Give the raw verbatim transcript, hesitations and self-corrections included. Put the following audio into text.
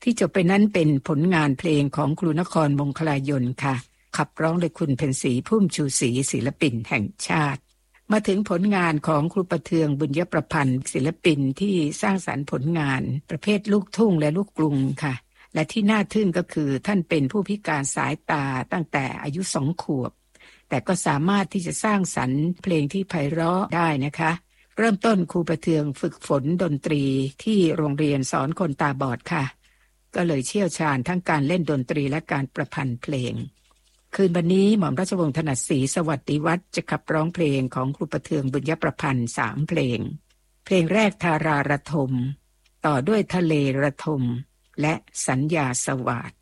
ที่จบไปนั้นเป็นผลงานเพลงของครูนครมงคลายนค่ะขับร้องโดยคุณเพ็ญศรีพุ่มชูศรีศิลปินแห่งชาติมาถึงผลงานของครูประเทืองบุญยประพันธ์ศิลปินที่สร้างสรรค์ผลงานประเภทลูกทุ่งและลูกกรุงค่ะและที่น่าทึ่งก็คือท่านเป็นผู้พิการสายตาตั้งแต่อายุสองขวบแต่ก็สามารถที่จะสร้างสรรค์เพลงที่ไพเราะได้นะคะเริ่มต้นครูประเทืองฝึกฝนดนตรีที่โรงเรียนสอนคนตาบอดค่ะก็เลยเชี่ยวชาญทั้งการเล่นดนตรีและการประพันธ์เพลงคืนวันนี้หม่อมราชวงศ์ถนัดศรีสวัสดิวัฒน์จะขับร้องเพลงของครูประเทืองบุญยประพันธ์สามเพลงเพลงแรกทาราระทมต่อด้วยทะเลระทมและสัญญาสวาท